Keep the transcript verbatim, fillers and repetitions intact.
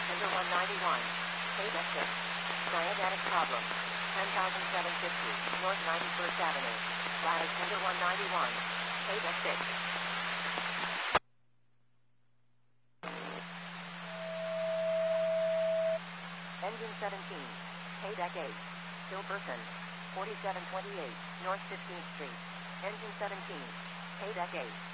tender one ninety-one. Paydeck six. Diabetic problem. ten thousand seven hundred fifty. North ninety-first Avenue. Ladder tender one ninety-one. Paydeck six. Engine seventeen. Paydeck eight. Still person. forty-seven twenty-eight. North fifteenth Street. Engine seventeen. Paydeck eight.